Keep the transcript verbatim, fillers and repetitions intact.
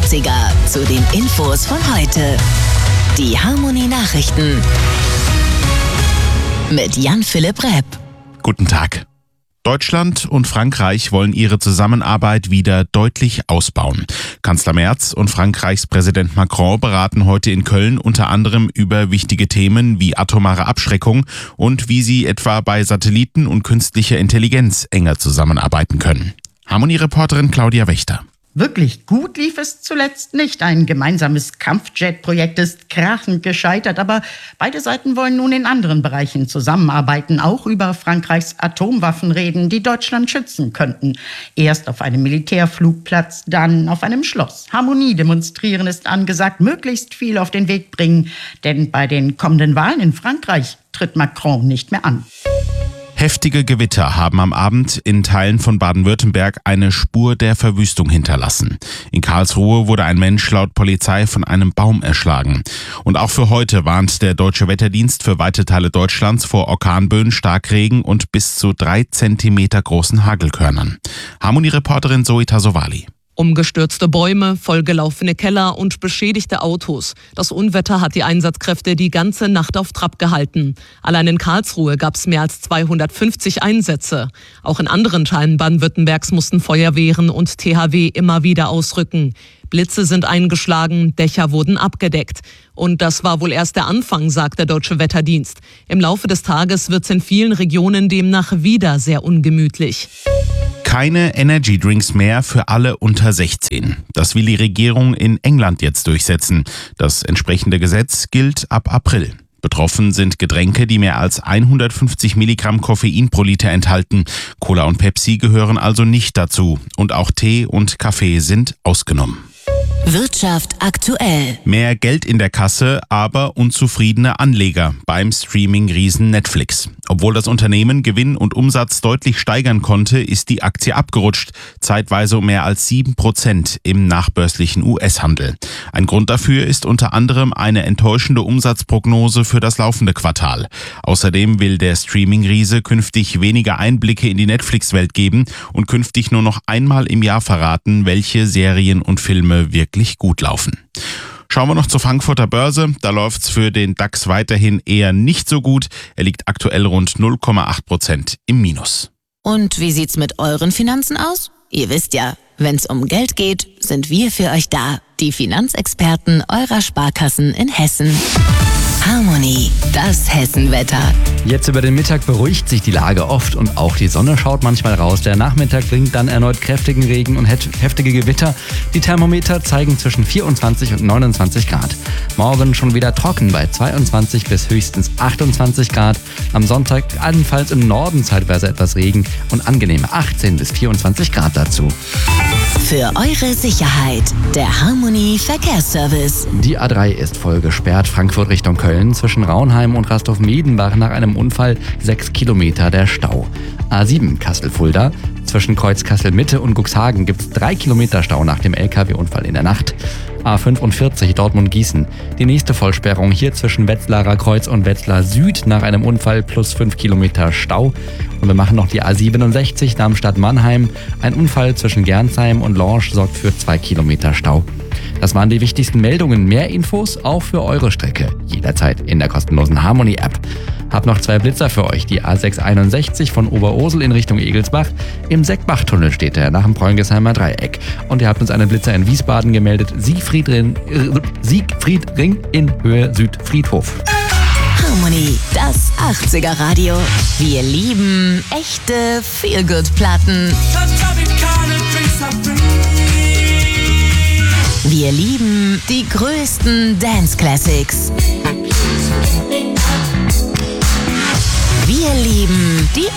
achtziger zu den Infos von heute. Die Harmonie-Nachrichten mit Jan-Philipp Repp. Guten Tag. Deutschland und Frankreich wollen ihre Zusammenarbeit wieder deutlich ausbauen. Kanzler Merz und Frankreichs Präsident Macron beraten heute in Köln unter anderem über wichtige Themen wie atomare Abschreckung und wie sie etwa bei Satelliten und künstlicher Intelligenz enger zusammenarbeiten können. Harmonie-Reporterin Claudia Wächter. Wirklich gut lief es zuletzt nicht. Ein gemeinsames Kampfjet-Projekt ist krachend gescheitert, aber beide Seiten wollen nun in anderen Bereichen zusammenarbeiten, auch über Frankreichs Atomwaffen reden, die Deutschland schützen könnten. Erst auf einem Militärflugplatz, dann auf einem Schloss. Harmonie demonstrieren ist angesagt, möglichst viel auf den Weg bringen, denn bei den kommenden Wahlen in Frankreich tritt Macron nicht mehr an. Heftige Gewitter haben am Abend in Teilen von Baden-Württemberg eine Spur der Verwüstung hinterlassen. In Karlsruhe wurde ein Mensch laut Polizei von einem Baum erschlagen. Und auch für heute warnt der Deutsche Wetterdienst für weite Teile Deutschlands vor Orkanböen, Starkregen und bis zu drei Zentimeter großen Hagelkörnern. Harmonie-Reporterin Zoe Tasovali. Umgestürzte Bäume, vollgelaufene Keller und beschädigte Autos. Das Unwetter hat die Einsatzkräfte die ganze Nacht auf Trab gehalten. Allein in Karlsruhe gab es mehr als zweihundertfünfzig Einsätze. Auch in anderen Teilen Baden-Württembergs mussten Feuerwehren und T H W immer wieder ausrücken. Blitze sind eingeschlagen, Dächer wurden abgedeckt. Und das war wohl erst der Anfang, sagt der Deutsche Wetterdienst. Im Laufe des Tages wird es in vielen Regionen demnach wieder sehr ungemütlich. Keine Energy-Drinks mehr für alle unter sechzehn. Das will die Regierung in England jetzt durchsetzen. Das entsprechende Gesetz gilt ab April. Betroffen sind Getränke, die mehr als hundertfünfzig Milligramm Koffein pro Liter enthalten. Cola und Pepsi gehören also nicht dazu. Und auch Tee und Kaffee sind ausgenommen. Wirtschaft aktuell. Mehr Geld in der Kasse, aber unzufriedene Anleger beim Streaming-Riesen Netflix. Obwohl das Unternehmen Gewinn und Umsatz deutlich steigern konnte, ist die Aktie abgerutscht, zeitweise um mehr als sieben Prozent im nachbörslichen U S-Handel. Ein Grund dafür ist unter anderem eine enttäuschende Umsatzprognose für das laufende Quartal. Außerdem will der Streaming-Riese künftig weniger Einblicke in die Netflix-Welt geben und künftig nur noch einmal im Jahr verraten, welche Serien und Filme wirklich gut laufen. Schauen wir noch zur Frankfurter Börse. Da läuft's für den DAX weiterhin eher nicht so gut. Er liegt aktuell rund null Komma acht Prozent im Minus. Und wie sieht's mit euren Finanzen aus? Ihr wisst ja, wenn's um Geld geht, sind wir für euch da. Die Finanzexperten eurer Sparkassen in Hessen. Harmonie, das Hessenwetter. Jetzt über den Mittag beruhigt sich die Lage oft und auch die Sonne schaut manchmal raus. Der Nachmittag bringt dann erneut kräftigen Regen und heftige Gewitter. Die Thermometer zeigen zwischen vierundzwanzig und neunundzwanzig Grad. Morgen schon wieder trocken bei zweiundzwanzig bis höchstens achtundzwanzig Grad. Am Sonntag allenfalls im Norden zeitweise etwas Regen und angenehme achtzehn bis vierundzwanzig Grad dazu. Für eure Sicherheit, der Harmonie Verkehrsservice. Die A drei ist voll gesperrt, Frankfurt Richtung Köln. Zwischen Raunheim und Rastow-Miedenbach nach einem Unfall sechs Kilometer der Stau. A sieben Kassel-Fulda. Zwischen Kreuz Kassel-Mitte und Cuxhagen gibt es drei Kilometer Stau nach dem L K W-Unfall in der Nacht. A fünfundvierzig Dortmund-Gießen. Die nächste Vollsperrung hier zwischen Wetzlarer Kreuz und Wetzlar Süd nach einem Unfall plus fünf Kilometer Stau. Und wir machen noch die A siebenundsechzig Darmstadt-Mannheim. Ein Unfall zwischen Gernsheim und Lorsch sorgt für zwei Kilometer Stau. Das waren die wichtigsten Meldungen. Mehr Infos auch für eure Strecke. Jederzeit in der kostenlosen Harmonie-App. Hab noch zwei Blitzer für euch. Die A sechshunderteinundsechzig von Oberursel in Richtung Egelsbach. Im Seckbach-Tunnel steht er nach dem Preungesheimer Dreieck. Und ihr habt uns einen Blitzer in Wiesbaden gemeldet. Siegfriedring, äh, Siegfriedring in Höhe Südfriedhof. Harmonie, das achtziger Radio. Wir lieben echte Feel-Good-Platten. Wir lieben die größten Dance-Classics. Wir lieben die